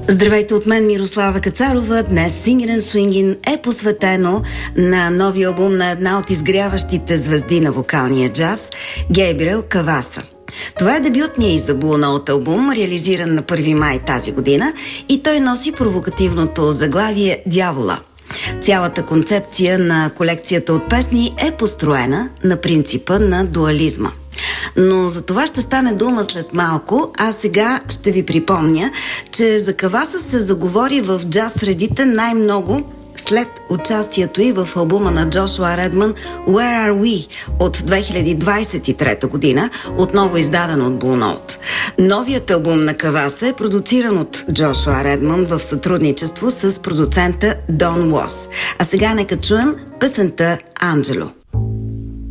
Здравейте от мен, Мирослава Кацарова. Днес Singin' and Swingin' е посветено на новия албум на една от изгряващите звезди на вокалния джаз, Гейбриел Каваса. Това е дебютният и за Blue Note албум, реализиран на 1 май тази година, и той носи провокативното заглавие «Дявола». Цялата концепция на колекцията от песни е построена на принципа на дуализма. Но за това ще стане дума след малко, а сега ще ви припомня, че за Каваса се заговори в джаз средите най-много след участието й в албума на Джошуа Редман «Where Are We» от 2023 година, отново издаден от Blue Note. Новият албум на Каваса е продуциран от Джошуа Редман в сътрудничество с продуцента Дон Уос. А сега нека чуем песента «Анджело».